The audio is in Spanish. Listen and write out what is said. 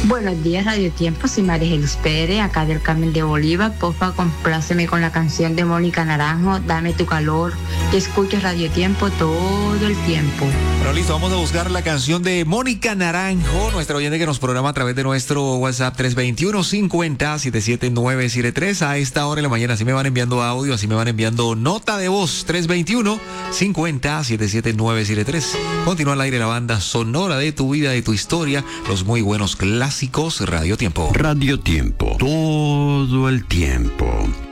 Buenos días, Radio Tiempo. Soy María Jesús Pérez, acá del Carmen de Bolívar. Porfa, compláceme con la canción de Mónica Naranjo, Dame tu calor. Que escuches Radio Tiempo todo el tiempo. Bueno, listo, vamos a buscar la canción de Mónica Naranjo, nuestra oyente que nos programa a través de nuestro WhatsApp 321-50-77973. A esta hora de la mañana, así me van enviando audio, así me van enviando nota de voz. 321-50-77973. Continúa al aire la banda sonora de tu vida, de tu historia, los muy buenos clásicos. Radio Tiempo. Radio Tiempo, todo el tiempo.